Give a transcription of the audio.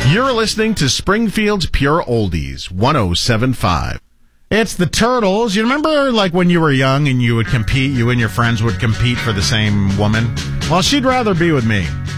You're listening to Springfield's Pure Oldies, 107.5. It's the Turtles. You remember, like, when you were young and you would compete, you and your friends would compete for the same woman? Well, she'd rather be with me.